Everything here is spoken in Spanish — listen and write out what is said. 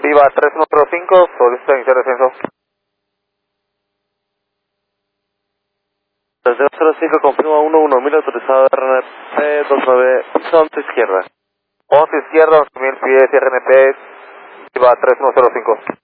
Viva 3105, solicito iniciar descenso. 3205, confirma 11000, autorizado RNP 29, 11 izquierda. 11 izquierda, 11.000 pies, RNP, Viva 3105.